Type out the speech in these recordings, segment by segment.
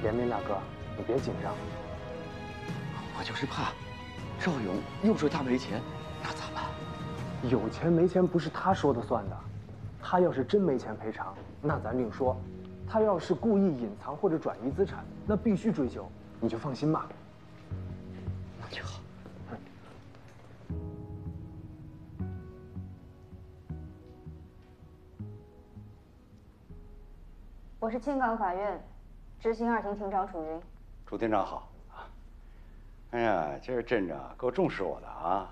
连明大哥，你别紧张。 我就是怕赵勇又说他没钱，那咋办？ 有钱没钱不是他说的算的，他要是真没钱赔偿，那咱另说。他要是故意隐藏或者转移资产，那必须追究，你就放心吧。 那就好。 我是青港法院执行2庭庭长楚云。 楚庭长好啊！哎呀，今儿镇长够重视我的啊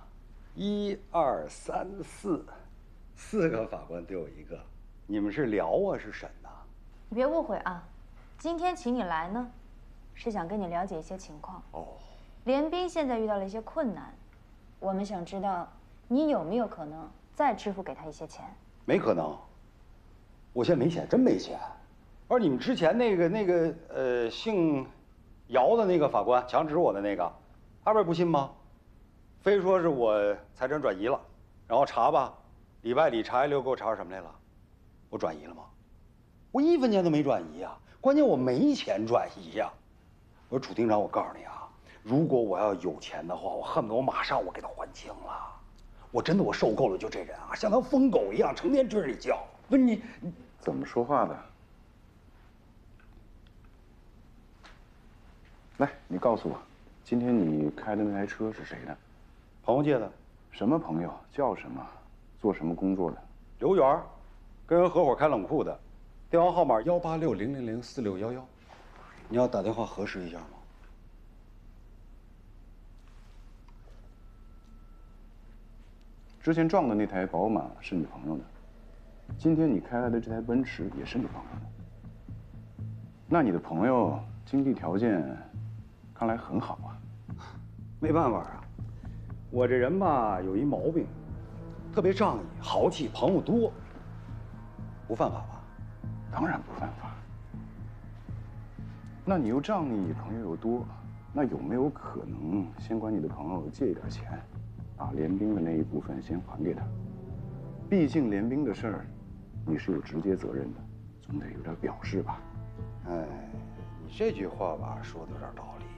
！1、2、3、4，4个法官对我一个，你们是聊啊是审呐？ 你别误会啊，今天请你来呢，是想跟你了解一些情况。 哦， 连斌现在遇到了一些困难，我们想知道你有没有可能再支付给他一些钱？ 没可能，我现在没钱，真没钱。而你们之前那个姓姚的那个法官强指我的那个，他不是不信吗？非说是我财产转移了，然后查吧，里外里查一溜，给我查出什么来了？我转移了吗？我1分钱都没转移啊！关键我没钱转移呀！我说楚庭长，我告诉你啊，如果我要有钱的话，我恨不得我马上我给他还清了。我真的我受够了，就这人啊，像条疯狗一样，成天追着你叫。不是你怎么说话的？来，你告诉我，今天你开的那台车是谁的？ 朋友借的。 什么朋友？叫什么？做什么工作的？ 刘源，跟人合伙开冷库的，电话号码18600046111，你要打电话核实一下吗？ 之前撞的那台宝马是你朋友的，今天你开来的这台奔驰也是你朋友的。那你的朋友经济条件看来很好啊。 没办法啊，我这人吧有一毛病，特别仗义、豪气，朋友多。不犯法吧？ 当然不犯法。那你又仗义，朋友又多，那有没有可能先管你的朋友借一点钱，把连兵的那一部分先还给他？毕竟连兵的事儿，你是有直接责任的，总得有点表示吧？ 哎，你这句话吧说的有点道理。